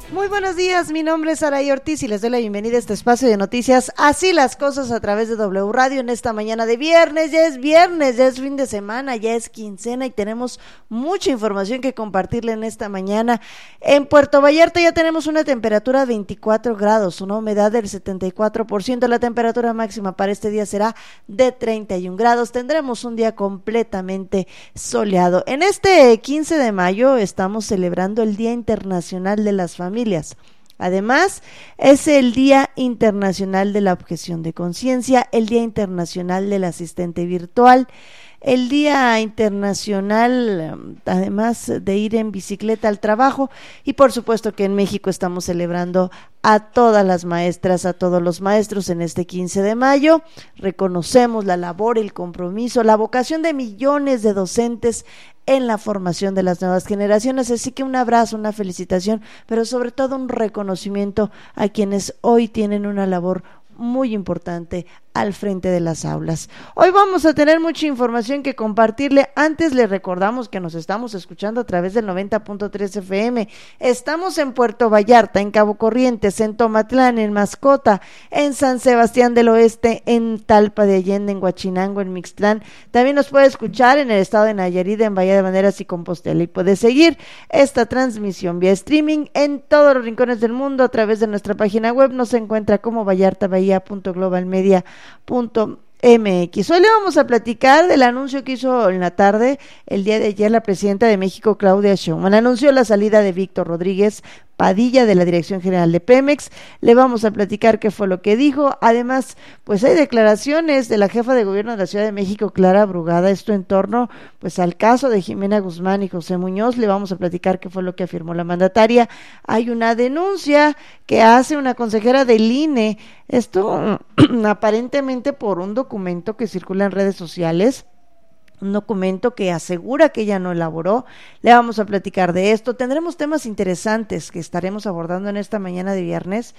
Muy buenos días, mi nombre es Saray Ortiz y les doy la bienvenida a este espacio de noticias Así las Cosas a través de W Radio en esta mañana de viernes. Ya es fin de semana, ya es quincena y tenemos mucha información que compartirle en esta mañana. En Puerto Vallarta ya tenemos una temperatura de 24 grados, una humedad del 74%, la temperatura máxima para este día será de 31 grados. Tendremos un día completamente soleado. En este 15 de mayo estamos celebrando el Día Internacional de las Familias. Además, es el Día Internacional de la Objeción de Conciencia, el Día Internacional del Asistente Virtual, el Día Internacional, además de ir en bicicleta al trabajo, y por supuesto que en México estamos celebrando a todas las maestras, a todos los maestros en este 15 de mayo. Reconocemos la labor, el compromiso, la vocación de millones de docentes en la formación de las nuevas generaciones, así que un abrazo, una felicitación, pero sobre todo un reconocimiento a quienes hoy tienen una labor muy importante al frente de las aulas. Hoy vamos a tener mucha información que compartirle. Antes le recordamos que nos estamos escuchando a través del 90.3 FM. Estamos en Puerto Vallarta, en Cabo Corrientes, en Tomatlán, en Mascota, en San Sebastián del Oeste, en Talpa de Allende, en Huachinango, en Mixtlán. También nos puede escuchar en el estado de Nayarit, en Bahía de Banderas y Compostela, y puede seguir esta transmisión vía streaming en todos los rincones del mundo a través de nuestra página web. Nos encuentra como vallartabahia.globalmedia.mx. Hoy le vamos a platicar del anuncio que hizo en la tarde, el día de ayer, la presidenta de México, Claudia Sheinbaum. Anunció la salida de Víctor Rodríguez Padilla de la Dirección General de Pemex. Le vamos a platicar qué fue lo que dijo. Además, pues hay declaraciones de la jefa de gobierno de la Ciudad de México, Clara Brugada, esto en torno pues al caso de Jimena Guzmán y José Muñoz. Le vamos a platicar qué fue lo que afirmó la mandataria. Hay una denuncia que hace una consejera del INE, esto aparentemente por un documento que circula en redes sociales, un documento que asegura que ella no elaboró. Le vamos a platicar de esto. Tendremos temas interesantes que estaremos abordando en esta mañana de viernes.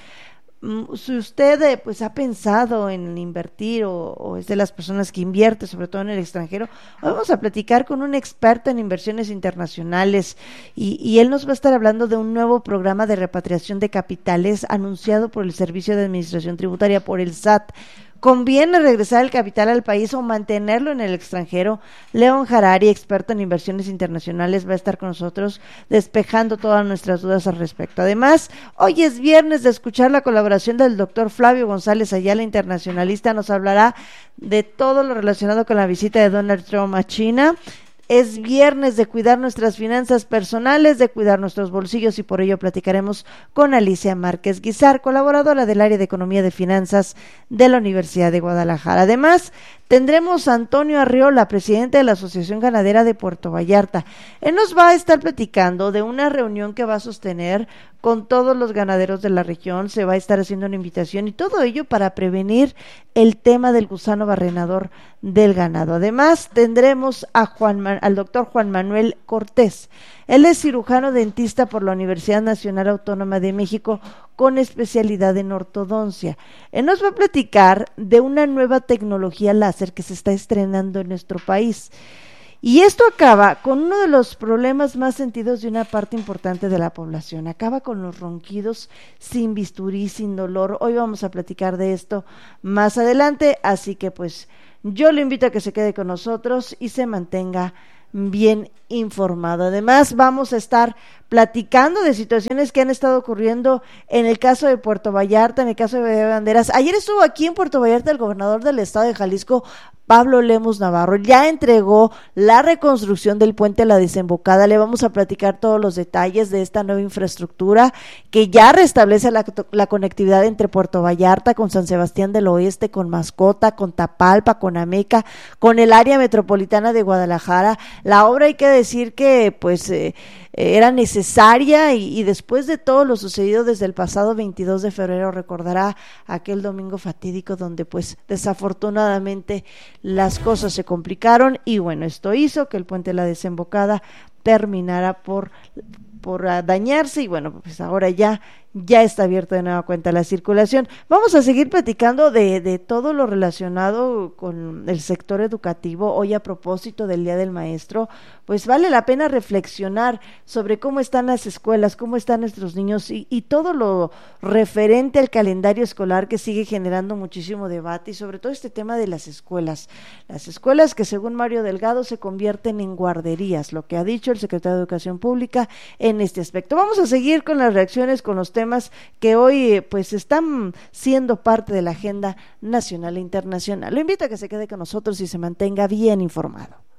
Si usted pues ha pensado en invertir o es de las personas que invierte, sobre todo en el extranjero, vamos a platicar con un experto en inversiones internacionales y él nos va a estar hablando de un nuevo programa de repatriación de capitales anunciado por el Servicio de Administración Tributaria, por el SAT. ¿Conviene regresar el capital al país o mantenerlo en el extranjero? León Harari, experto en inversiones internacionales, va a estar con nosotros despejando todas nuestras dudas al respecto. Además, hoy es viernes de escuchar la colaboración del doctor Flavio González Ayala, internacionalista. Nos hablará de todo lo relacionado con la visita de Donald Trump a China. Es viernes de cuidar nuestras finanzas personales, de cuidar nuestros bolsillos, y por ello platicaremos con Alicia Márquez Guizar, colaboradora del área de Economía de Finanzas de la Universidad de Guadalajara. Además, tendremos a Antonio Arriola, presidente de la Asociación Ganadera de Puerto Vallarta. Él nos va a estar platicando de una reunión que va a sostener con todos los ganaderos de la región. Se va a estar haciendo una invitación y todo ello para prevenir el tema del gusano barrenador del ganado. Además, tendremos al doctor Juan Manuel Cortés. Él es cirujano dentista por la Universidad Nacional Autónoma de México con especialidad en ortodoncia. Él nos va a platicar de una nueva tecnología láser que se está estrenando en nuestro país. Y esto acaba con uno de los problemas más sentidos de una parte importante de la población. Acaba con los ronquidos sin bisturí, sin dolor. Hoy vamos a platicar de esto más adelante, así que pues yo le invito a que se quede con nosotros y se mantenga bien informado. Además, vamos a estar platicando de situaciones que han estado ocurriendo en el caso de Puerto Vallarta, en el caso de Bahía de Banderas. Ayer estuvo aquí en Puerto Vallarta el gobernador del estado de Jalisco, Pablo Lemus Navarro. Ya entregó la reconstrucción del puente a la Desembocada. Le vamos a platicar todos los detalles de esta nueva infraestructura que ya restablece la conectividad entre Puerto Vallarta con San Sebastián del Oeste, con Mascota, con Tapalpa, con Ameca, con el área metropolitana de Guadalajara. La obra, hay que decir que pues era necesaria y después de todo lo sucedido desde el pasado 22 de febrero, recordará aquel domingo fatídico donde pues desafortunadamente las cosas se complicaron y bueno, esto hizo que el puente de la Desembocada terminara por dañarse y bueno, pues ahora ya ya está abierta de nueva cuenta la circulación. Vamos a seguir platicando de todo lo relacionado con el sector educativo. Hoy, a propósito del Día del Maestro, pues vale la pena reflexionar sobre cómo están las escuelas, cómo están nuestros niños y todo lo referente al calendario escolar, que sigue generando muchísimo debate, y sobre todo este tema de las escuelas. Las escuelas que, según Mario Delgado, se convierten en guarderías, lo que ha dicho el secretario de Educación Pública en este aspecto. Vamos a seguir con las reacciones, con los temas que hoy pues están siendo parte de la agenda nacional e internacional. Lo invito a que se quede con nosotros y se mantenga bien informado.